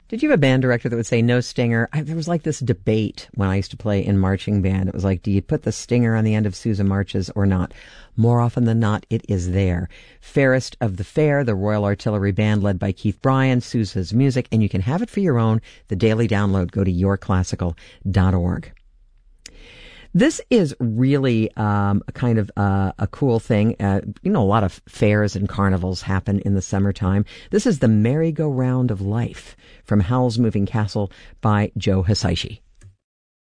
Did you have a band director that would say no stinger? There was like this debate when I used to play in marching band. It was like, do you put the stinger on the end of Sousa marches or not? More often than not, it is there. Fairest of the Fair, the Royal Artillery Band led by Keith Bryan, Sousa's music, and you can have it for your own. The daily download. Go to yourclassical.org. This is really kind of a cool thing. A lot of fairs and carnivals happen in the summertime. This is the Merry-Go-Round of Life from Howl's Moving Castle by Joe Hisaishi.